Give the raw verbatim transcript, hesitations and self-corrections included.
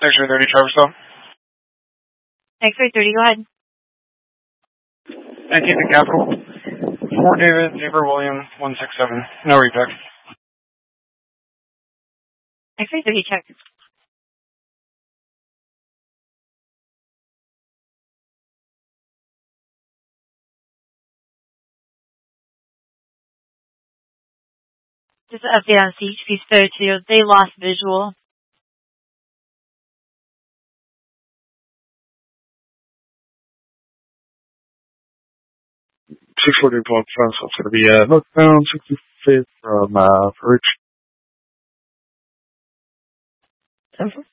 X-ray thirty, Traverse Stone. X-ray thirty, go ahead. nineteen to Capital. Fort David, Zebra William, one six seven. No repack. X-ray thirty, check. Just an update on C H P thirty-two. They lost visual. six forty block fence. That's going to be uh, northbound sixty-fifth from uh, Rich. Okay.